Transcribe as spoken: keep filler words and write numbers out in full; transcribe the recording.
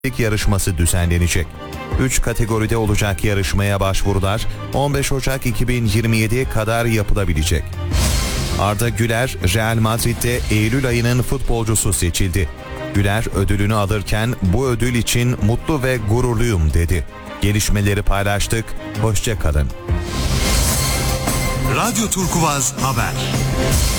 yarışması düzenlenecek. üç kategoride olacak yarışmaya başvurular on beş Ocak iki bin yirmi yediye kadar yapılabilecek. Arda Güler, Real Madrid'de Eylül ayının futbolcusu seçildi. Güler ödülünü alırken bu ödül için mutlu ve gururluyum dedi. Gelişmeleri paylaştık, hoşça kalın. Radyo Turkuaz Haber.